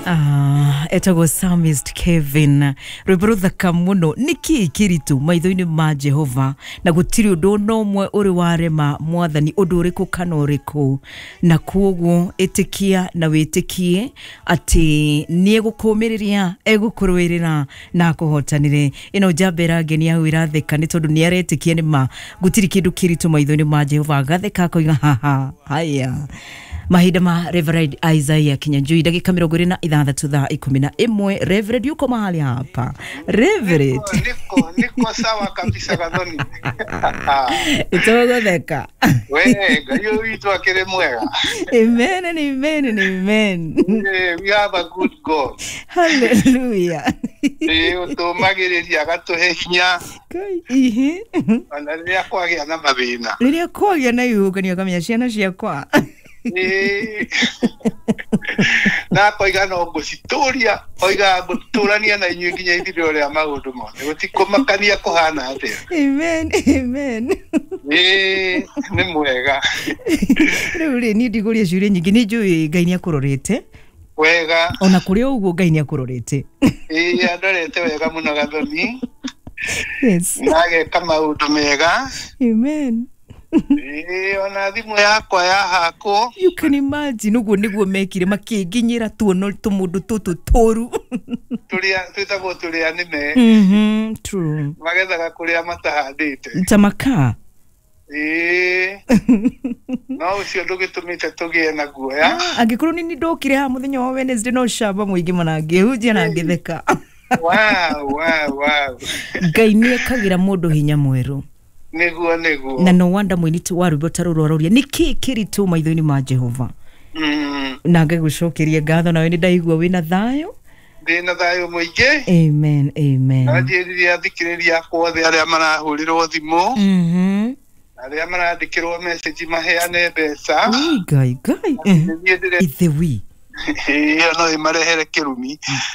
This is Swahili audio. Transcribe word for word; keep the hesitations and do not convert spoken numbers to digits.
Ah, etagwo Psalmist Kevin. Rwimbo ruthaka muno niki kiritu maitho-ini ma Jehova na gutiri undu no mwe uri warema mwathani undu uriku kana uriku na kuoguo itikia na witikie ati nie gukumiriria egukurwirira na kuhotanire ino jambera ngeni ya wiratheka ni tondu ni aretikie ni ma gutiri kindu kiritu maitho-ini ma Jehova gatheka koiga haha haya Mahinda ma Reverend Isaiah Kinyanjui dakika mirongo ine na ithathatũ thaa ikumi na ĩmwe. Reverend yuko mahali hapa. Reverend niko niko sawa kabisa Gathoni. Itogotheka. Wega yo witu akire mwega. Amen and amen and amen. Yeah, we have a good God. Hallelujah. Eh utomagiriria gatuhe hinya. Kai ihi. Ana ria kwagia na mabina. Riria kwagia na ihukania kamenya ciana ciakwa. Eh na koiga no ngũcitũria oiga ngũtũrania na inyuĩ nginya ithirĩro rĩa maũndũ mothe gũtikũmakania kũhana atĩa. Amen amen. Eh nĩ mwega. Rĩu rĩ niĩ ndigũria ciũria nyingĩ nĩ njũĩ Ngai nĩ akũrorete wega ona kũrĩ ũguo Ngai nĩ akũrorete. Eh andorete wega mũno Gathoni. Yes. Nageka maũndũ mega. Amen. Eh ona thimu yakwa ya hako. You can imagine uguo niguo mekire makinginyira tuono tumundu tutu toru. Tulia twitagwo tulia nime. Mhm, true. Magethaga kuria matahandite. Tamaka. Eh. No ucio ndugitumite tugie na guoya. Angikorwo ni ndokire ha muthenya wa Wednesday no shaba muingi mana ngihunjia na ngitheka. Wow, wow, wow. Ngai ni ekagira mundu hinya mweru. Niguo niguo. Na no wonder mwiniti wa rwimbo taruroria niki kiritu maitho-ini ma Jehova. Mm. Na ngagucokeria ngatho nawe ni ndaigua wina thayo. Ndina thayo muingi. Amen amen. Ajiriria athikiriria kwothe aria marahurirwo thimu. Mhm. Aria marandikirwo message maheane mbeca. Ngai ngai. Ithe wi. Iyo no imarehere kirumi.